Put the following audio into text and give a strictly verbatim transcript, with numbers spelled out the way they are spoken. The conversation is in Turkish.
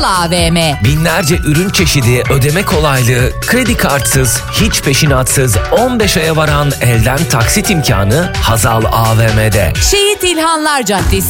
Hazal A V M. Binlerce ürün çeşidi, ödeme kolaylığı, kredi kartsız, hiç peşinatsız on beş aya varan elden taksit imkanı Hazal A V M'de. Şehit İlhanlar Caddesi,